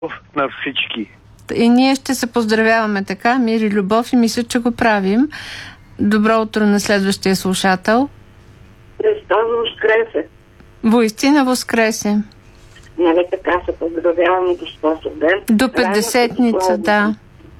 на всички. И ние ще се поздравяваме така, мир и любов, и мисля, че го правим. Добро утро на следващия слушател. Христос воскресе! Воистина воскресе! Нали така се поздравяваме до Спасов ден? До 50-ница, да.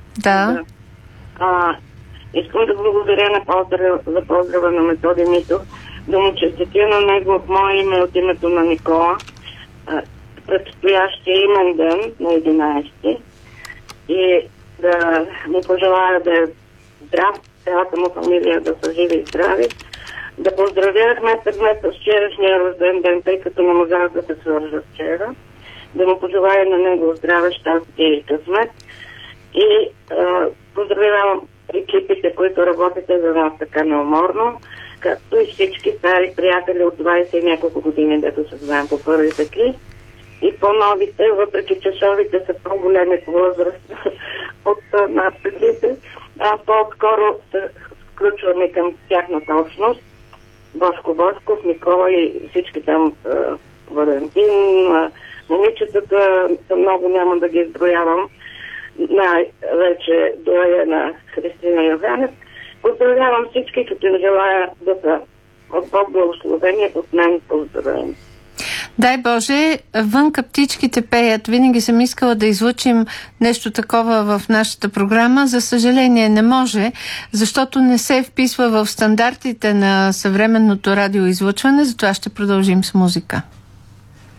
Искам да благодаря за поздрава на Методи Митов, да му честитя на него от мое име, от името на Никола, предстоящия имен ден на 11 и да му пожелая да е здрав, цялата му фамилия да са живи и здрави, да поздравя Ахмед с вчерашния рожден ден, тъй като не можах да се свържа вчера, да му пожелая на него здраве, щастие и късмет и поздравявам екипите, които работите за нас така неуморно, както и всички стари приятели от 20 и няколко години, дето се знаем по първите кли. И по-новите, въпреки че шовите са по-големи по възраст от надпредите, по-скоро се включваме към тяхната общност. Бошко Бошков, Никола и всички там, Валентин, момичетата, много няма да ги изброявам, най-вече доена Христина Йоганев. Поздравявам всички, като им желая да са от Бог благословение, от мен поздравени. Дай Боже, вънка птичките пеят. Винаги съм искала да излучим нещо такова в нашата програма. За съжаление не може, защото не се вписва в стандартите на съвременното радиоизлъчване, затова ще продължим с музика.